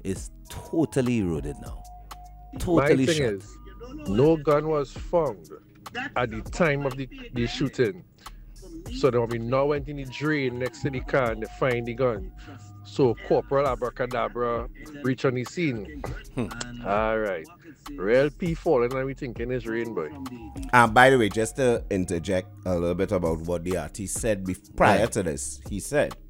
is totally eroded now. My Totally thing shot. is, no gun was found at the time of the shooting. So then we now went in the drain next to the car and they find the gun. So Corporal Abracadabra reach on the scene. All right. Real P falling and we thinking it's rain boy. By the way, just to interject a little bit about what the artist said prior Right. to this, he said